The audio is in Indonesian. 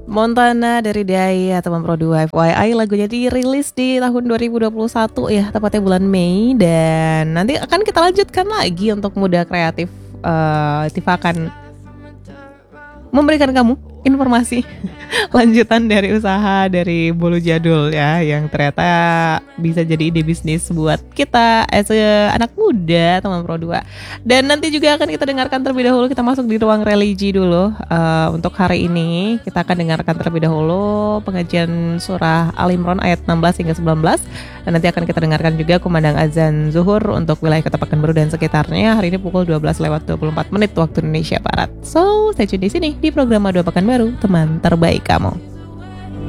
Montana dari Daya teman Pro 2 FYI lagunya dirilis di tahun 2021 ya, tepatnya bulan Mei. Dan nanti akan kita lanjutkan lagi untuk Muda Kreatif. Tifa akan memberikan kamu informasi lanjutan dari usaha dari Bolu Jadul ya, yang ternyata bisa jadi ide bisnis buat kita as anak muda teman Pro 2. Dan nanti juga akan kita dengarkan terlebih dahulu, kita masuk di ruang religi dulu. Untuk hari ini kita akan dengarkan terlebih dahulu pengajian surah Al-Imran ayat 16 hingga 19. Dan nanti akan kita dengarkan juga kumandang azan zuhur untuk wilayah Kota Pekanbaru dan sekitarnya hari ini pukul 12:24 waktu Indonesia Barat. So, stay tune di sini di program Madu Pekanbaru, teman terbaik kamu.